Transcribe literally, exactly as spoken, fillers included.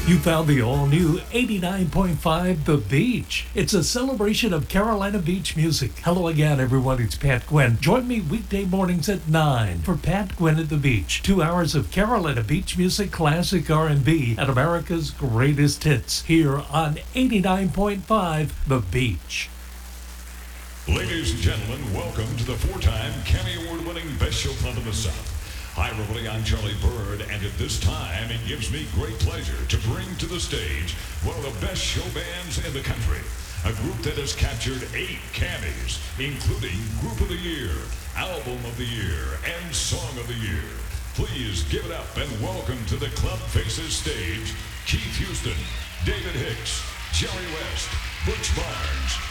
You found the all-new eighty-nine point five The Beach. It's a celebration of Carolina Beach music. Hello again, everyone. It's Pat Gwynn. Join me weekday mornings at nine for Pat Gwynn at the Beach. Two hours of Carolina Beach music, classic R and B, and America's greatest hits here on eighty-nine point five The Beach. Ladies and gentlemen, welcome to the four-time Cammy Award-winning Best Show Club in the South. Hi, everybody, I'm Charlie Bird, and at this time, it gives me great pleasure to bring to the stage one of the best show bands in the country. A group that has captured eight Cammys, including Group of the Year, Album of the Year, and Song of the Year. Please give it up and welcome to the Club Faces stage, Keith Houston, David Hicks, Jerry West, Butch Barnes,